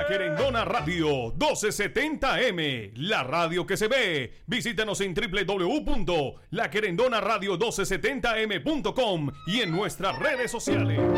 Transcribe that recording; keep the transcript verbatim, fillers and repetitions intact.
Querendona Radio doce setenta M, la radio que se ve. Visítanos en doble u doble u doble u punto la querendona radio doce setenta m punto com y en nuestras redes sociales.